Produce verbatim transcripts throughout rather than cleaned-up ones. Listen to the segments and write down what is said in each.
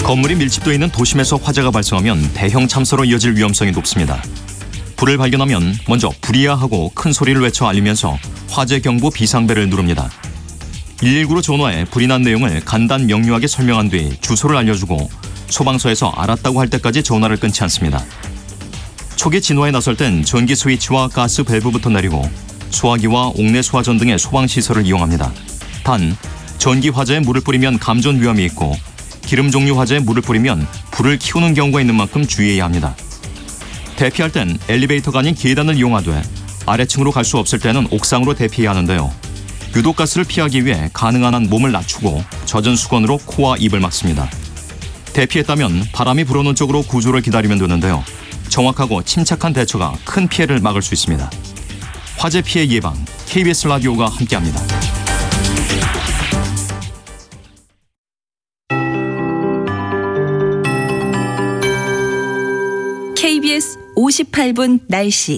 건물이 밀집되어 있는 도심에서 화재가 발생하면 대형 참사로 이어질 위험성이 높습니다. 불을 발견하면 먼저 불이야 하고 큰 소리를 외쳐 알리면서 화재 경보 비상벨을 누릅니다. 일일구로 전화해 불이 난 내용을 간단 명료하게 설명한 뒤 주소를 알려주고 소방서에서 알았다고 할 때까지 전화를 끊지 않습니다. 초기 진화에 나설 땐 전기 스위치와 가스 밸브부터 내리고 소화기와 옥내 소화전 등의 소방시설을 이용합니다. 단, 전기 화재에 물을 뿌리면 감전 위험이 있고 기름 종류 화재에 물을 뿌리면 불을 키우는 경우가 있는 만큼 주의해야 합니다. 대피할 땐 엘리베이터가 아닌 계단을 이용하되 아래층으로 갈 수 없을 때는 옥상으로 대피해야 하는데요. 유독가스를 피하기 위해 가능한 한 몸을 낮추고 젖은 수건으로 코와 입을 막습니다. 대피했다면 바람이 불어오는 쪽으로 구조를 기다리면 되는데요. 정확하고 침착한 대처가 큰 피해를 막을 수 있습니다. 화재 피해 예방, 케이비에스 라디오가 함께합니다. 케이비에스 오십팔 분 날씨.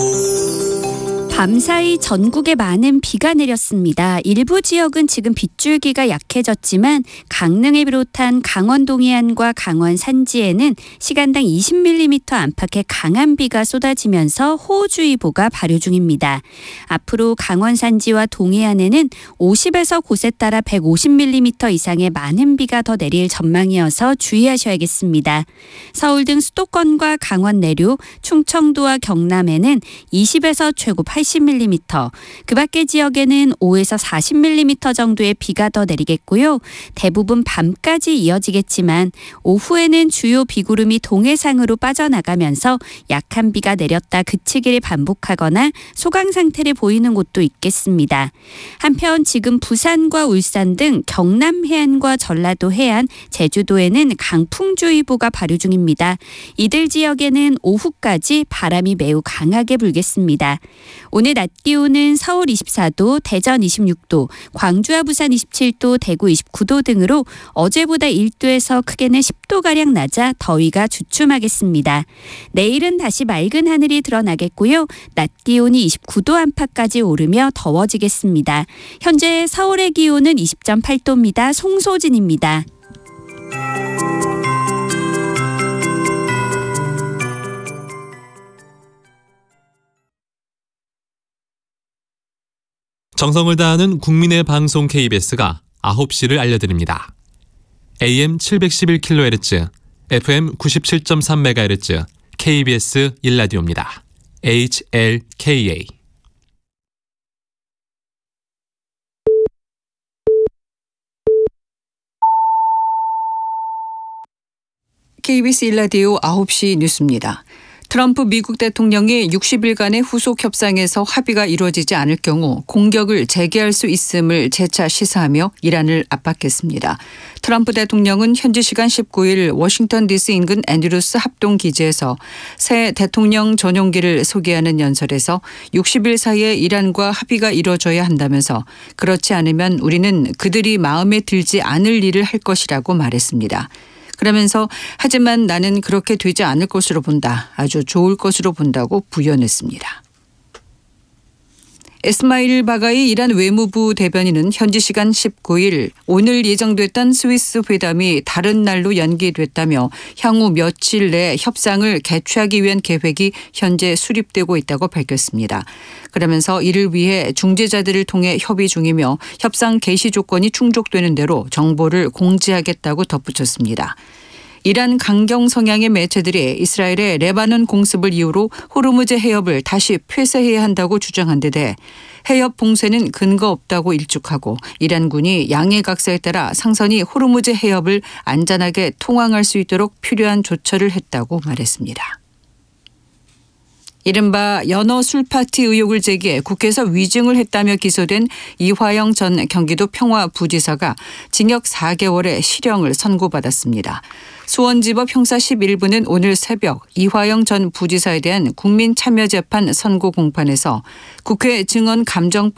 밤사이 전국에 많은 비가 내렸습니다. 일부 지역은 지금 빗줄기가 약해졌지만 강릉을 비롯한 강원 동해안과 강원 산지에는 시간당 이십 밀리미터 안팎의 강한 비가 쏟아지면서 호우주의보가 발효 중입니다. 앞으로 강원 산지와 동해안에는 오십에서 곳에 따라 백오십 밀리미터 이상의 많은 비가 더 내릴 전망이어서 주의하셔야겠습니다. 서울 등 수도권과 강원 내륙, 충청도와 경남에는 이십에서 최고 팔십 밀리미터, 그 밖의 지역에는 오에서 사십 밀리미터 정도의 비가 더 내리겠고요. 대부분 밤까지 이어지겠지만 오후에는 주요 비구름이 동해상으로 빠져나가면서 약한 비가 내렸다 그치기를 반복하거나 소강 상태를 보이는 곳도 있겠습니다. 한편 지금 부산과 울산 등 경남 해안과 전라도 해안, 제주도에는 강풍주의보가 발효 중입니다. 이들 지역에는 오후까지 바람이 매우 강하게 불겠습니다. 오늘 낮 기온은 서울 이십사 도, 대전 이십육 도, 광주와 부산 이십칠 도, 대구 이십구 도 등으로 어제보다 일 도에서 크게는 십 도가량 낮아 더위가 주춤하겠습니다. 내일은 다시 맑은 하늘이 드러나겠고요. 낮 기온이 이십구 도 안팎까지 오르며 더워지겠습니다. 현재 서울의 기온은 이십 점 팔 도입니다. 송소진입니다. 정성을 다하는 국민의 방송 케이비에스가 아홉 시를 알려드립니다. 에이엠 칠백십일 킬로헤르츠, 에프엠 구십칠 점 삼 메가헤르츠, 케이비에스 일 라디오입니다. 에이치엘케이에이. 케이비에스 일 라디오 아홉 시 뉴스입니다. 트럼프 미국 대통령이 육십 일간의 후속 협상에서 합의가 이루어지지 않을 경우 공격을 재개할 수 있음을 재차 시사하며 이란을 압박했습니다. 트럼프 대통령은 현지 시간 십구 일 워싱턴 디씨 인근 앤드루스 합동기지에서 새 대통령 전용기를 소개하는 연설에서 육십 일 사이에 이란과 합의가 이루어져야 한다면서 그렇지 않으면 우리는 그들이 마음에 들지 않을 일을 할 것이라고 말했습니다. 그러면서 하지만 나는 그렇게 되지 않을 것으로 본다. 아주 좋을 것으로 본다고 부연했습니다. 에스마일 바가이 이란 외무부 대변인은 현지 시간 십구 일 오늘 예정됐던 스위스 회담이 다른 날로 연기됐다며 향후 며칠 내 협상을 개최하기 위한 계획이 현재 수립되고 있다고 밝혔습니다. 그러면서 이를 위해 중재자들을 통해 협의 중이며 협상 개시 조건이 충족되는 대로 정보를 공지하겠다고 덧붙였습니다. 이란 강경 성향의 매체들이 이스라엘의 레바논 공습을 이유로 호르무즈 해협을 다시 폐쇄해야 한다고 주장한 데 대해 해협 봉쇄는 근거 없다고 일축하고 이란군이 양해각서에 따라 상선이 호르무즈 해협을 안전하게 통항할 수 있도록 필요한 조처를 했다고 말했습니다. 이른바 연어 술파티 의혹을 제기해 국회에서 위증을 했다며 기소된 이화영 전 경기도 평화부지사가 징역 사 개월의 실형을 선고받았습니다. 수원지법 형사 십일 부는 오늘 새벽 이화영 전 부지사에 대한 국민참여재판 선고 공판에서 국회 증언 감정법